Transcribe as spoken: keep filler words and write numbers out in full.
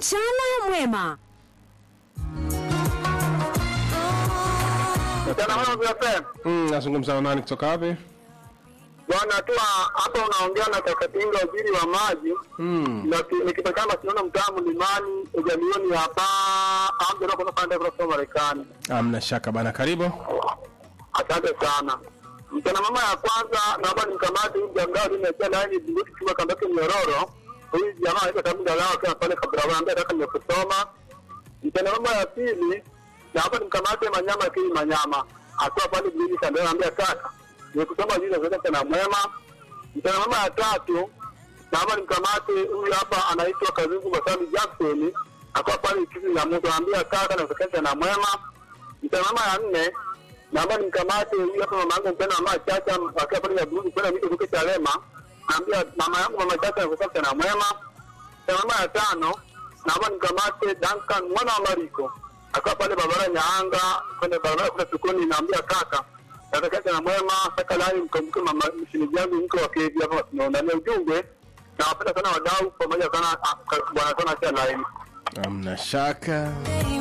Mchana mwema. Mchana mwema vipi? Mm, nazungumza na nani kutoka wapi? Bwana tu hapa unaongea na Kakatinga waziri wa maji. Mm. Na nikipekana tunaona mtamu limani ujalioni hapa ambapo kuna pande kutoka Marekani. Hamna shaka bana, karibu. Asante sana. Mchana mama ya kwanza naomba nimkamate huyu jamaa nimechia ndani binti chuma kambake Myororo. Huyu jamaa anaitwa Tabunda lao kwa pale kabla ambaye nataka nikusoma. Mchana mama ya pili naomba nimkamate Manyama kii Manyama. Akiwa pale binti sana anambia kaka nikusoma jina zote sana mwema. Mchana mama ya tatu naomba nimkamate huyu hapa anaitwa Kazungu Basami Jackson. Akiwa pale kizi na mtu anambia kaka na sekenda na mwema. Mchana mama ya nne naomba nimkamate huyu hapa mama yangu mpenda mama Chacha akiwa pale ya Burundi kwenda mito kuke Chalema. Naambia mama yangu mama Chacha anasema na mwema. Mama ya tano naomba nimkamate Duncan mwana wa Mariko. Akiwa pale barabara Nyaanga kwenda barabara kuna sokoni naambia kaka nataka na mwema saka lai mkumbuke mama mshindi yangu mko wa keji hapa tunaonania ujumbe na wapenda sana wadau pamoja sana bwana sana cha line. Hamna shaka.